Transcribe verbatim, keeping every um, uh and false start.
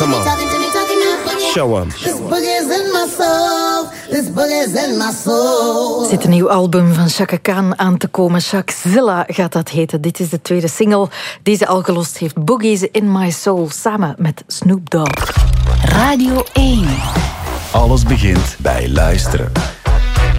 Come on. Show 'em. This boogie's in my soul. This boogie's in my soul. Er zit een nieuw album van Chaka Khan aan te komen. Shakzilla gaat dat heten. Dit is de tweede single die ze al gelost heeft. Boogie's in my soul, samen met Snoop Dogg. Radio één. Alles begint bij luisteren.